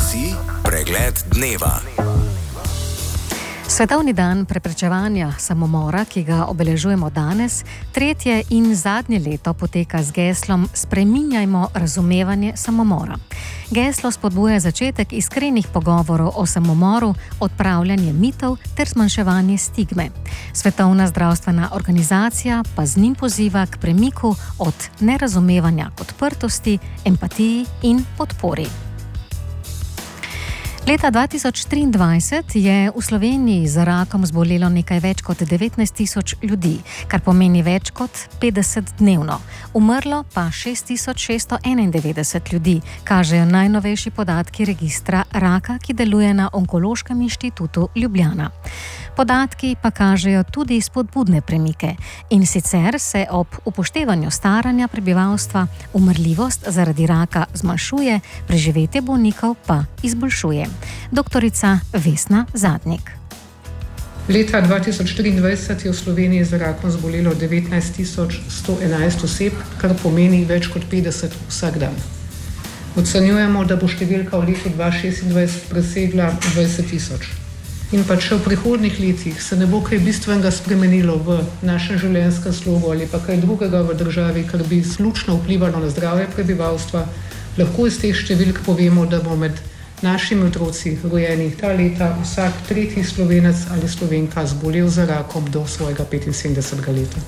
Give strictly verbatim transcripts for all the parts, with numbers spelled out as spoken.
si pregled dneva. Svetovni dan preprečevanja samomora, ki ga obeležujemo danes, tretje in zadnje leto poteka z geslom Spreminjajmo razumevanje samomora. Geslo spodbuja začetek iskrenih pogovorov o samomoru, odpravljanje mitov ter zmanjševanje stigme. Svetovna zdravstvena organizacija pa z njim poziva k premiku od nerazumevanja k odprtosti, empatiji in podpori. Leta dva tisoč triindvajset je v Sloveniji za rakom zbolelo nekaj več kot devetnajst tisoč ljudi, kar pomeni več kot petdeset dnevno. Umrlo pa šest tisoč šeststo enaindevetdeset ljudi, kažejo najnovejši podatki registra raka, ki deluje na Onkološkem inštitutu Ljubljana. Podatki pa kažejo tudi spodbudne premike, in sicer se ob upoštevanju staranja prebivalstva umrljivost zaradi raka zmanjšuje, preživetje bolnikov pa izboljšuje. Doktorica Vesna Zadnik. Leta dva tisoč triindvajset je v Sloveniji za rakom zbolelo devetnajst tisoč sto enajst oseb, kar pomeni več kot petdeset vsak dan. Ocenjujemo, da bo številka v letu dva tisoč šestindvajset presegla dvajset tisoč. In pa če v prihodnjih letih se ne bo kaj bistvenega spremenilo v našem življenjskem slogu ali pa kaj drugega v državi, kar bi slučno vplivalo na zdravje prebivalstva, lahko iz teh številk povemo, da bo med našimi otroci rojeni ta leta vsak tretji Slovenec ali Slovenka zbolel za rakom do svojega petinsedemdesetega leta.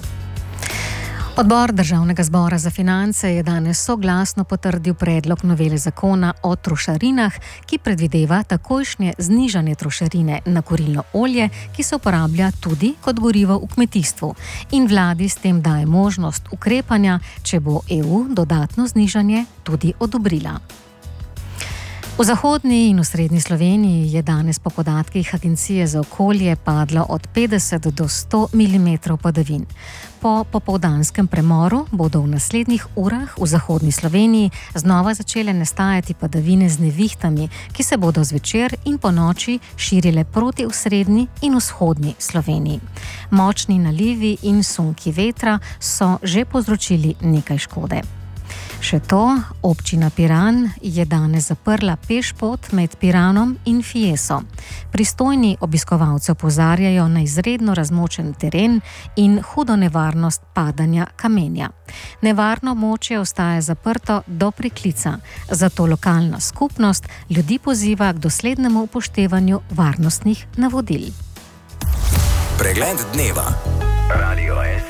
Odbor Državnega zbora za finance je danes soglasno potrdil predlog novele zakona o trošarinah, ki predvideva takojšnje znižanje trošarine na kurilno olje, ki se uporablja tudi kot gorivo v kmetijstvu, in vladi s tem daje možnost ukrepanja, če bo E U dodatno znižanje tudi odobrila. V zahodni in osrednji Sloveniji je danes po podatkih Agencije za okolje padlo od petdeset do sto milimetrov padavin. Po popoldanskem premoru bodo v naslednjih urah v zahodni Sloveniji znova začele nastajati padavine z nevihtami, ki se bodo zvečer in ponoči širile proti osrednji in vzhodni Sloveniji. Močni nalivi in sunki vetra so že povzročili nekaj škode. Še to, občina Piran je danes zaprla pešpot med Piranom in Fieso. Pristojni obiskovalci opozarjajo na izredno razmočen teren in hudo nevarnost padanja kamenja. Nevarno območje ostaja zaprto do priklica, zato lokalna skupnost ljudi poziva k doslednemu upoštevanju varnostnih navodil. Pregled dneva. Radio S.